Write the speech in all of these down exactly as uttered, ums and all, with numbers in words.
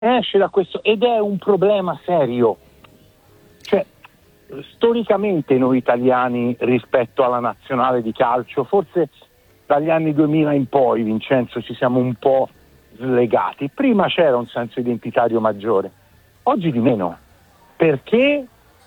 esce da questo, ed è un problema serio. Cioè, storicamente noi italiani rispetto alla nazionale di calcio, forse dagli anni duemila in poi, Vincenzo, ci siamo un po' slegati. Prima c'era un senso identitario maggiore, oggi di meno, perché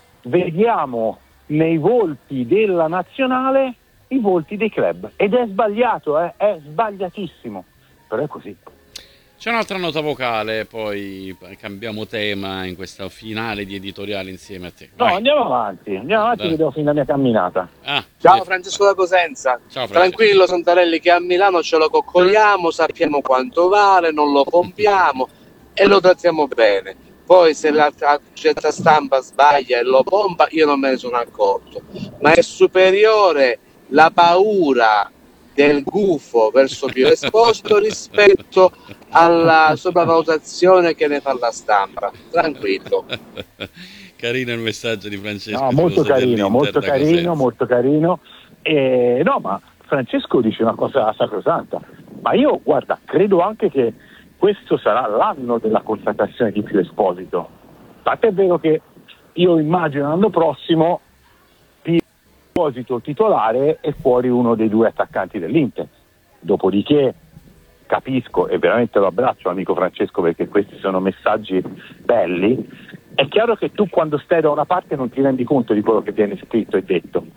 vediamo nei volti della nazionale i volti dei club, ed è sbagliato, eh? È sbagliatissimo, però è così. C'è un'altra nota vocale, poi cambiamo tema in questa finale di editoriale insieme a te. No, Vai. andiamo avanti, andiamo avanti, Dai. che devo finire la mia camminata. Ah, Ciao sì. Francesco da Cosenza. Ciao, Francesco. Tranquillo Santarelli, che a Milano ce lo coccoliamo, sappiamo quanto vale, non lo pompiamo e lo trattiamo bene. Poi se la certa stampa sbaglia e lo pompa, io non me ne sono accorto. Ma è superiore la paura del gufo verso Pio Esposito rispetto alla sopravvalutazione che ne fa la stampa. Tranquillo. Carino il messaggio di Francesco. No, molto carino, molto da carino, Cosenza. molto carino. E, no, ma Francesco dice una cosa sacrosanta. Ma io, guarda, credo anche che questo sarà l'anno della consacrazione di Pio Esposito. Tant'è vero che io immagino l'anno prossimo Pio Esposito titolare e fuori uno dei due attaccanti dell'Inter. Dopodiché capisco, e veramente lo abbraccio amico Francesco, perché questi sono messaggi belli. È chiaro che tu quando stai da una parte non ti rendi conto di quello che viene scritto e detto,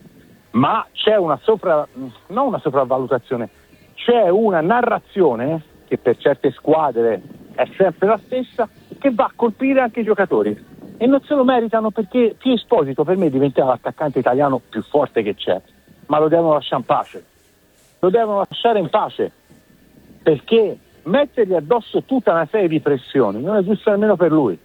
ma c'è una sopra, non una sopravvalutazione, c'è una narrazione che per certe squadre è sempre la stessa, che va a colpire anche i giocatori e non se lo meritano, perché Pio Esposito per me diventerà l'attaccante italiano più forte che c'è, ma lo devono lasciare in pace, lo devono lasciare in pace, perché mettergli addosso tutta una serie di pressioni non è giusto nemmeno per lui.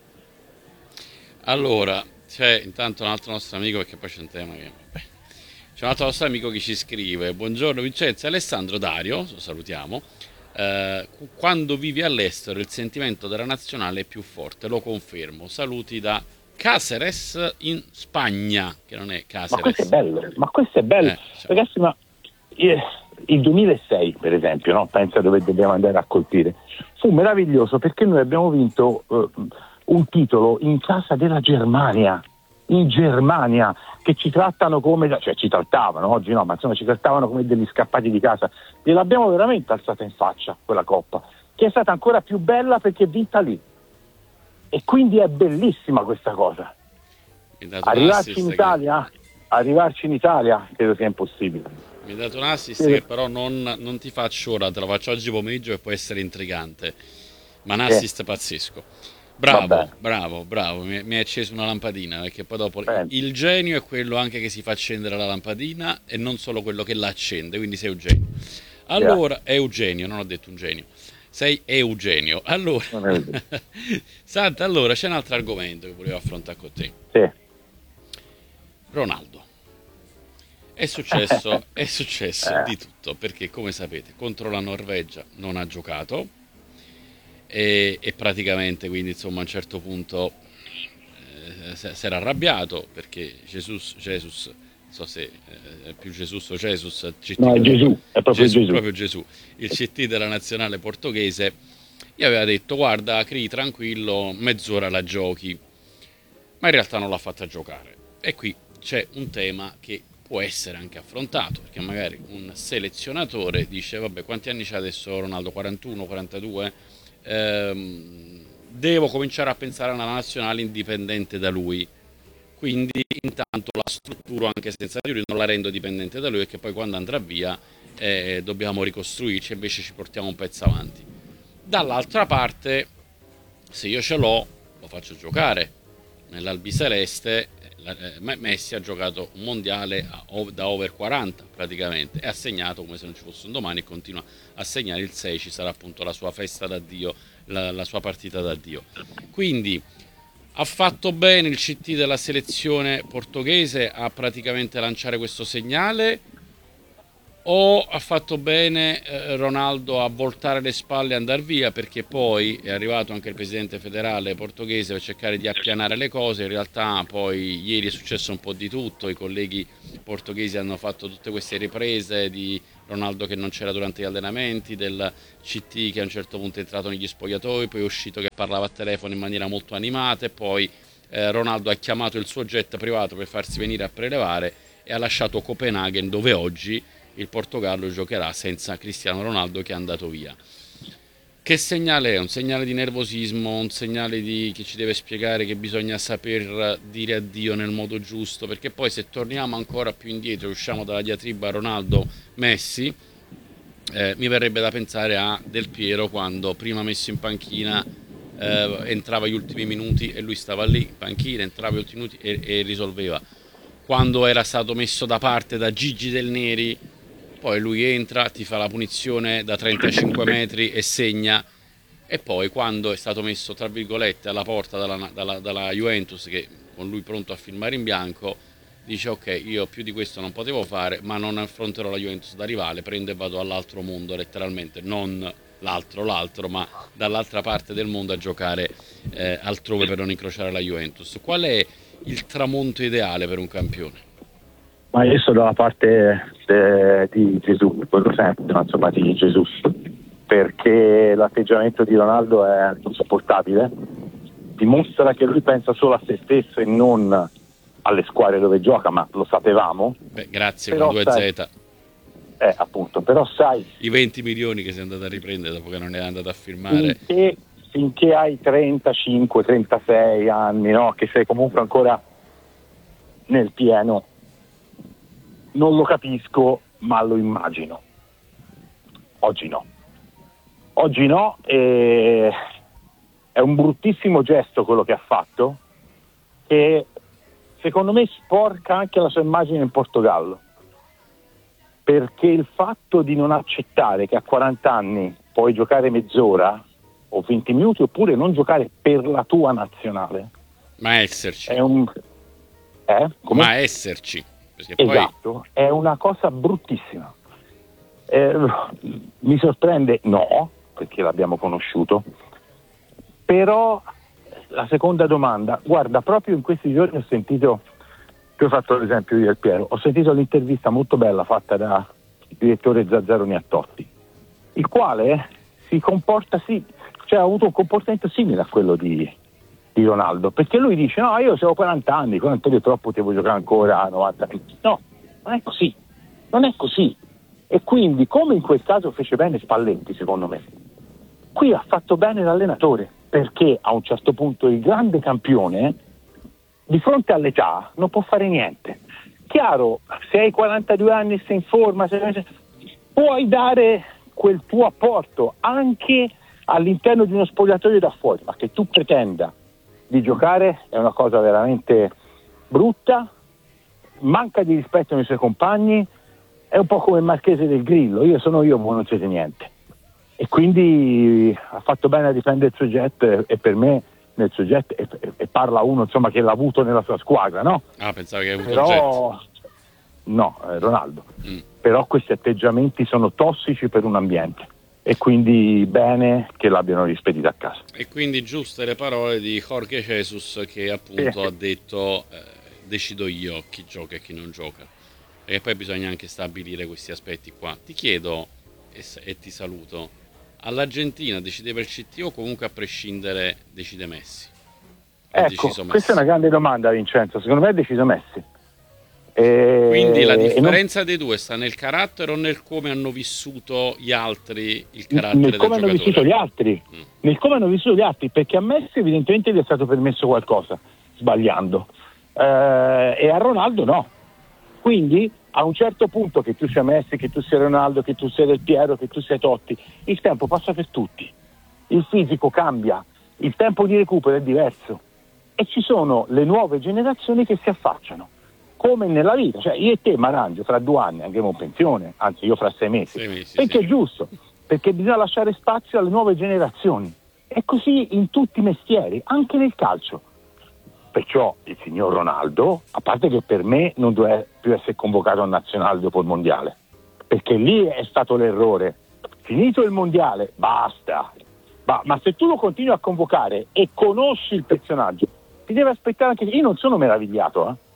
Allora, c'è intanto un altro nostro amico, perché poi c'è un tema che... Vabbè. C'è un altro nostro amico che ci scrive: buongiorno Vincenzo, Alessandro Dario, lo salutiamo. Eh, quando vivi all'estero il sentimento della nazionale è più forte, lo confermo. Saluti da Cáceres in Spagna, che non è Cáceres. Ma questo è bello, ma questo è bello. Eh, cioè. Ragazzi, ma eh, il duemilasei per esempio, no? Pensa dove dobbiamo andare a colpire, fu meraviglioso perché noi abbiamo vinto eh, un titolo in casa della Germania, in Germania, che ci trattano come, cioè ci trattavano, oggi no, ma insomma ci trattavano come degli scappati di casa. Gliel'abbiamo veramente alzata in faccia quella coppa, che è stata ancora più bella perché è vinta lì, e quindi è bellissima questa cosa. Arrivarci in Italia, che... arrivarci in Italia credo sia impossibile. Mi hai dato un assist sì. Che però non, non ti faccio ora, te lo faccio oggi pomeriggio e può essere intrigante, ma un assist sì. Pazzesco. Bravo, Vabbè. bravo, bravo, mi, mi hai acceso una lampadina, perché poi dopo Beh. il genio è quello anche che si fa accendere la lampadina e non solo quello che la accende, quindi sei Eugenio. Allora, yeah. Eugenio, non ho detto un genio, sei Eugenio. Allora, Santa, allora c'è un altro argomento che volevo affrontare con te. Sì. Ronaldo. È successo, è successo eh. di tutto, perché come sapete contro la Norvegia non ha giocato. E, e praticamente quindi insomma a un certo punto eh, si era arrabbiato perché Jesus, Jesus non so se eh, è più Jesus o Jesus C T no è Gesù, è proprio Gesù, Gesù. proprio Gesù, il C T della nazionale portoghese gli aveva detto: guarda Cri, tranquillo, mezz'ora la giochi, ma in realtà non l'ha fatta giocare. E qui c'è un tema che può essere anche affrontato, perché magari un selezionatore dice: vabbè, quanti anni c'ha adesso Ronaldo? quarantuno, quarantadue? Ehm, devo cominciare a pensare a una nazionale indipendente da lui, quindi intanto la strutturo anche senza di lui, non la rendo dipendente da lui, perché poi quando andrà via eh, dobbiamo ricostruirci, invece ci portiamo un pezzo avanti. Dall'altra parte, se io ce l'ho, lo faccio giocare. Nell'albiceleste eh, Messi ha giocato un mondiale da over quaranta praticamente, e ha segnato come se non ci fosse un domani, e continua a segnare. Il sei ci sarà appunto la sua festa d'addio, la, la sua partita d'addio. Quindi ha fatto bene il C T della selezione portoghese a praticamente lanciare questo segnale, o ha fatto bene eh, Ronaldo a voltare le spalle e andare via, perché poi è arrivato anche il presidente federale portoghese per cercare di appianare le cose. In realtà poi ieri è successo un po' di tutto, i colleghi portoghesi hanno fatto tutte queste riprese di Ronaldo che non c'era durante gli allenamenti, del C T che a un certo punto è entrato negli spogliatoi, poi è uscito che parlava a telefono in maniera molto animata e poi eh, Ronaldo ha chiamato il suo jet privato per farsi venire a prelevare e ha lasciato Copenaghen, dove oggi il Portogallo giocherà senza Cristiano Ronaldo che è andato via. Che segnale è? Un segnale di nervosismo, un segnale di che ci deve spiegare che bisogna saper dire addio nel modo giusto, perché poi se torniamo ancora più indietro, usciamo dalla diatriba Ronaldo-Messi, eh, mi verrebbe da pensare a Del Piero quando prima messo in panchina eh, entrava gli ultimi minuti e lui stava lì in panchina, entrava gli ultimi minuti e, e risolveva. Quando era stato messo da parte da Gigi Del Neri, poi lui entra, ti fa la punizione da trentacinque metri e segna, e poi quando è stato messo tra virgolette alla porta dalla, dalla, dalla Juventus, che con lui pronto a firmare in bianco, dice ok, io più di questo non potevo fare, ma non affronterò la Juventus da rivale, prendo e vado all'altro mondo letteralmente, non l'altro l'altro, ma dall'altra parte del mondo a giocare eh, altrove per non incrociare la Juventus. Qual è il tramonto ideale per un campione? Ma io sono dalla parte de, di Gesù, quello sempre, ma insomma di Gesù, perché l'atteggiamento di Ronaldo è insopportabile, dimostra che lui pensa solo a se stesso e non alle squadre dove gioca, ma lo sapevamo. Beh, grazie però con due sai, Z. Eh, appunto, però sai... I venti milioni che sei andato a riprendere dopo che non è andato a firmare. Finché, finché hai trentacinque trentasei anni, no? Che sei comunque ancora nel pieno, non lo capisco, ma lo immagino. Oggi no. Oggi no, e è un bruttissimo gesto quello che ha fatto, che secondo me sporca anche la sua immagine in Portogallo, perché il fatto di non accettare che a quaranta anni puoi giocare mezz'ora o venti minuti oppure non giocare per la tua nazionale, ma esserci. È un... Eh? Come? Ma esserci. Perché esatto, poi... è una cosa bruttissima. Eh, mi sorprende, no, perché l'abbiamo conosciuto, però la seconda domanda, guarda, proprio in questi giorni ho sentito, che ho fatto l'esempio di Del Piero, ho sentito l'intervista molto bella fatta da direttore Zazzaro Niattotti, il quale si comporta, sì, cioè ha avuto un comportamento simile a quello di, di Ronaldo, perché lui dice no, io ho quaranta anni, quaranta anni troppo potevo giocare ancora a novanta anni. No, non è così, non è così. E quindi, come in quel caso fece bene Spalletti, secondo me, qui ha fatto bene l'allenatore, perché a un certo punto il grande campione di fronte all'età non può fare niente. Chiaro, se hai quarantadue anni e sei in forma, se... puoi dare quel tuo apporto anche all'interno di uno spogliatoio da fuori, ma che tu pretenda di giocare è una cosa veramente brutta, manca di rispetto nei suoi compagni, è un po' come il Marchese del Grillo, io sono io, voi non siete niente. E quindi ha fatto bene a difendere il suo jet, e per me nel suo jet, e, e parla uno insomma che l'ha avuto nella sua squadra, no? Ah, pensavo che hai avuto però, il jet. No, eh, Ronaldo. Mm. Però questi atteggiamenti sono tossici per un ambiente. E quindi bene che l'abbiano rispedito a casa. E quindi giuste le parole di Jorge Jesus, che appunto sì. ha detto eh, decido io chi gioca e chi non gioca, e poi bisogna anche stabilire questi aspetti qua. Ti chiedo e, e ti saluto, all'Argentina decide per C T o comunque a prescindere decide Messi? Ha Ecco, deciso Messi. Questa è una grande domanda, Vincenzo, secondo me ha deciso Messi. E... Quindi la differenza non... dei due sta nel carattere o nel come hanno vissuto gli altri il carattere nel del come giocatore? hanno vissuto gli altri mm. nel come hanno vissuto gli altri, perché a Messi evidentemente gli è stato permesso qualcosa sbagliando, eh, e a Ronaldo no. Quindi a un certo punto, che tu sia Messi, che tu sia Ronaldo, che tu sia Del Piero, che tu sia Totti, il tempo passa per tutti, il fisico cambia, il tempo di recupero è diverso e ci sono le nuove generazioni che si affacciano. Come nella vita, cioè io e te Marangio fra due anni andremo in pensione, anzi io fra sei mesi, sei mesi perché sì. È giusto, perché bisogna lasciare spazio alle nuove generazioni, è così in tutti i mestieri, anche nel calcio. Perciò il signor Ronaldo, a parte che per me non doveva più essere convocato al nazionale dopo il mondiale, perché lì è stato l'errore, finito il mondiale, basta, ma, ma se tu lo continui a convocare e conosci il personaggio, ti deve aspettare anche, io non sono meravigliato, eh.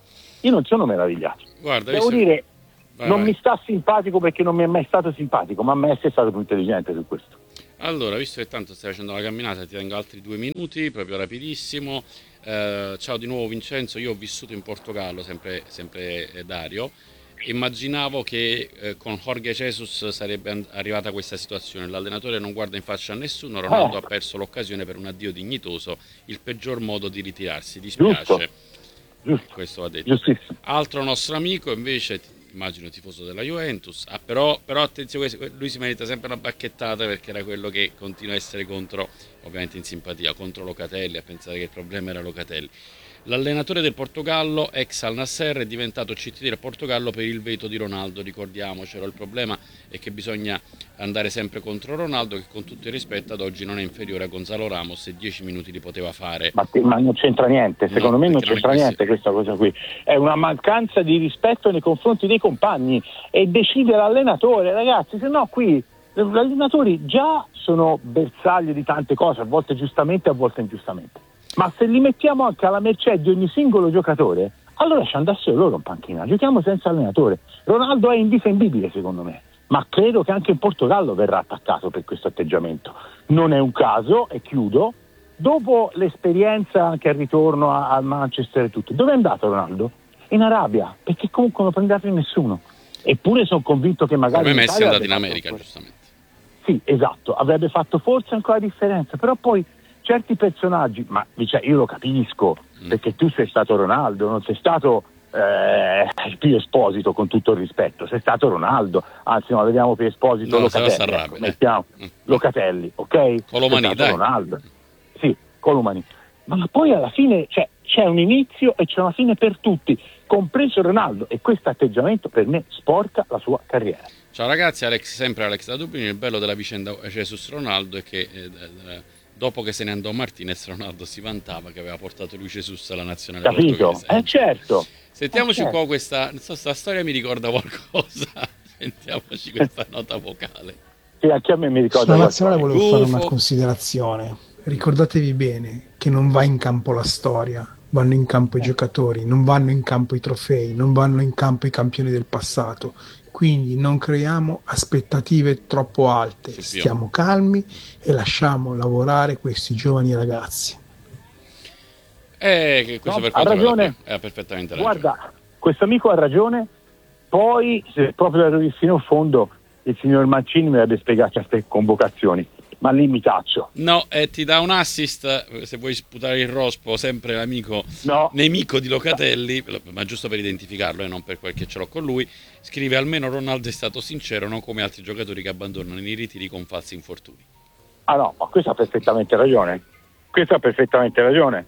io non sono meravigliato. Guarda, devo visto... dire, vai, non vai. mi sta simpatico perché non mi è mai stato simpatico, ma a me è stato più intelligente su questo. Allora, visto che tanto stai facendo la camminata, ti tengo altri due minuti, proprio rapidissimo. Eh, ciao di nuovo Vincenzo, io ho vissuto in Portogallo, sempre, sempre eh, Dario. Immaginavo che eh, con Jorge Jesus sarebbe an- arrivata questa situazione. L'allenatore non guarda in faccia a nessuno, Ronaldo Eh. ha perso l'occasione per un addio dignitoso, il peggior modo di ritirarsi. Giusto. Dispiace. Giusto. Questo va detto. Giustissimo. Altro nostro amico invece, immagino tifoso della Juventus, ah, però, però attenzione, lui si merita sempre una bacchettata perché era quello che continua a essere contro, ovviamente in simpatia, contro Locatelli, a pensare che il problema era Locatelli. L'allenatore del Portogallo, ex Al Nasser, è diventato C T del Portogallo per il veto di Ronaldo, ricordiamocelo. Il problema è che bisogna andare sempre contro Ronaldo, che con tutto il rispetto ad oggi non è inferiore a Gonzalo Ramos e dieci minuti li poteva fare. Ma, ma non c'entra niente, secondo No, me non perché non è c'entra questo. niente questa cosa qui. È una mancanza di rispetto nei confronti dei compagni e decide l'allenatore, ragazzi, se no qui gli allenatori già sono bersaglio di tante cose, a volte giustamente, a volte ingiustamente. Ma se li mettiamo anche alla mercé di ogni singolo giocatore, allora ci andassero loro in panchina, giochiamo senza allenatore. Ronaldo è indifendibile secondo me, ma credo che anche in Portogallo verrà attaccato per questo atteggiamento. Non è un caso, e chiudo, dopo l'esperienza anche al ritorno a, al Manchester e tutto, dove è andato Ronaldo? In Arabia, perché comunque non lo prendete nessuno. Eppure sono convinto che magari... Come Messi è andato in fatto America, ancora... giustamente. Sì, esatto, avrebbe fatto forse ancora la differenza, però poi certi personaggi, ma cioè, io lo capisco, mm. perché tu sei stato Ronaldo, non sei stato eh, Pio Esposito, con tutto il rispetto, sei stato Ronaldo, anzi no, vediamo Pio Esposito, no, Locatelli, ecco, mettiamo mm. Locatelli, ok? Colomani, dai. Ronaldo. Sì, Colomani. Ma poi alla fine cioè, c'è un inizio e c'è una fine per tutti, compreso Ronaldo, e questo atteggiamento per me sporca la sua carriera. Ciao ragazzi, Alex, sempre Alex da Dublino. Il bello della vicenda Jesus-Ronaldo è che eh, eh, dopo che se ne andò Martinez, Ronaldo si vantava che aveva portato lui Jesus alla nazionale Capito? portoghese. Eh certo. Sentiamoci eh, un po' certo. questa, non so, sta storia mi ricorda qualcosa. Sentiamoci questa nota vocale. Sì, anche a me mi ricorda. Sulla nazionale volevo Gufo. fare una considerazione. Ricordatevi bene che non va in campo la storia, vanno in campo i giocatori, non vanno in campo i trofei, non vanno in campo i campioni del passato. Quindi non creiamo aspettative troppo alte, Sì, sì, stiamo calmi e lasciamo lavorare questi giovani ragazzi. Eh, che questo No, per ha quanto ragione. Ha perfettamente ragione. Guarda, questo amico ha ragione, poi se proprio da fino in fondo il signor Mancini mi avrebbe spiegato queste convocazioni, ma lì mi taccio. No, e ti dà un assist, se vuoi sputare il rospo, sempre l'amico No. nemico di Locatelli, ma giusto per identificarlo e non per quel che ce l'ho con lui, scrive: almeno Ronaldo è stato sincero, non come altri giocatori che abbandonano i ritiri con falsi infortuni. Ah no, ma questo ha perfettamente ragione, questo ha perfettamente ragione.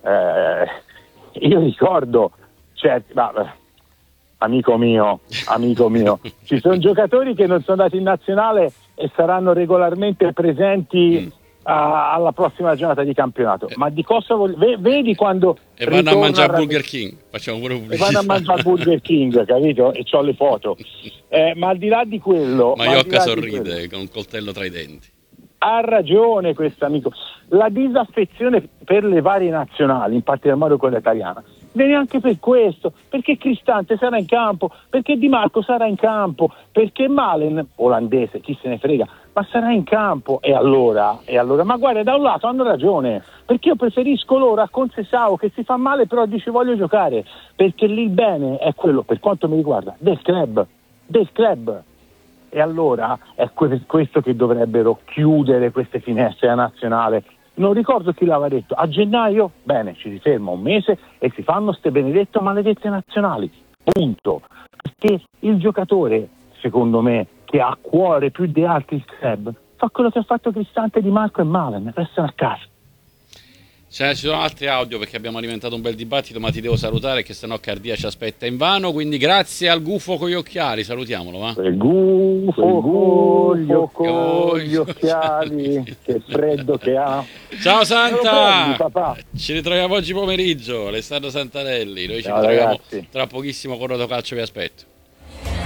Eh, io ricordo certi, ma, amico mio, amico mio, ci sono giocatori che non sono andati in nazionale e saranno regolarmente presenti Mm. a, alla prossima giornata di campionato. Eh. Ma di cosa voglio... V- vedi quando E vanno a ritorna mangiare a- Burger King, facciamo pure e pubblicità. vanno a mangiare Burger King, capito? E c'ho le foto. Eh, ma al di là di quello, ma al di Maiocca là di sorride quello, con un coltello tra i denti. ha ragione questo amico. La disaffezione per le varie nazionali, in particolar modo quella italiana, viene anche per questo, perché Cristante sarà in campo, perché Di Marco sarà in campo, perché Malen, olandese, chi se ne frega, ma sarà in campo. E allora, e allora, ma guarda, da un lato hanno ragione, perché io preferisco loro a Concesao che si fa male però dice voglio giocare, perché lì il bene è quello, per quanto mi riguarda, del club, del club. E allora è questo che dovrebbero chiudere queste finestre a nazionale. Non ricordo chi l'aveva detto, a gennaio, bene, ci si ferma un mese e si fanno ste benedette maledette nazionali, punto. Perché il giocatore, secondo me, che ha a cuore più di altri il club, fa quello che ha fatto Cristante, Di Marco e Malen, restano a casa. Cioè, ci sono altri audio perché abbiamo alimentato un bel dibattito, ma ti devo salutare che sennò Cardia ci aspetta invano, quindi grazie al gufo con gli occhiali, salutiamolo, va? Il gufo con gli, con gli occhiali, che freddo che ha. Ciao Santa! Prendi, papà. Ci ritroviamo oggi pomeriggio, Alessandro Santarelli, noi ci Ciao, ritroviamo ragazzi. tra pochissimo con Rotocalcio, vi aspetto.